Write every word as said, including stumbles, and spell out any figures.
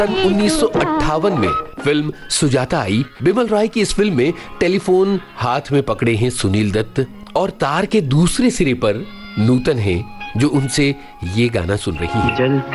सन उन्नीस सौ अट्ठावन में फिल्म सुजाता आई। बिमल रॉय की इस फिल्म में टेलीफोन हाथ में पकड़े हैं सुनील दत्त और तार के दूसरे सिरे पर नूतन है जो उनसे ये गाना सुन रही है।